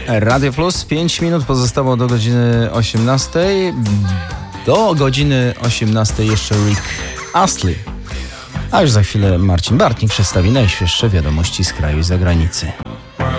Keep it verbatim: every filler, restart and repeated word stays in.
Radio Plus, pięć minut pozostało do godziny osiemnastej. Do godziny osiemnastej jeszcze Rick Astley. A już za chwilę Marcin Bartnik przedstawi najświeższe wiadomości z kraju i zagranicy.